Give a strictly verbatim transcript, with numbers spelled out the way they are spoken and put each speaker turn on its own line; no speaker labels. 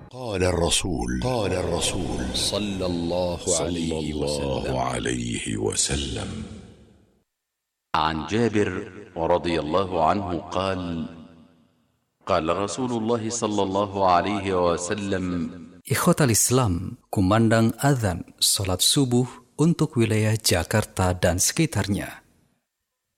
قال الرسول قال الرسول
صلى الله عليه وسلم
عليه وسلم
عن جابر رضي الله عنه قال قال رسول الله صلى الله عليه وسلم
Ikhwatal Islam, kumandang adzan salat subuh untuk wilayah Jakarta dan sekitarnya.